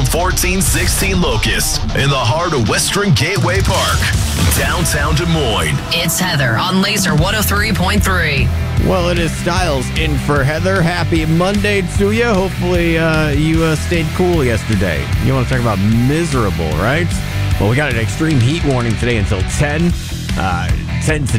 1416 Locust in the heart of Western Gateway Park, downtown Des Moines. It's Heather on Laser 103.3. Well, it is Styles in for Heather. Happy Monday to you. Hopefully you stayed cool yesterday. You want to talk about miserable, right? Well, we got an extreme heat warning today until 10. 10 to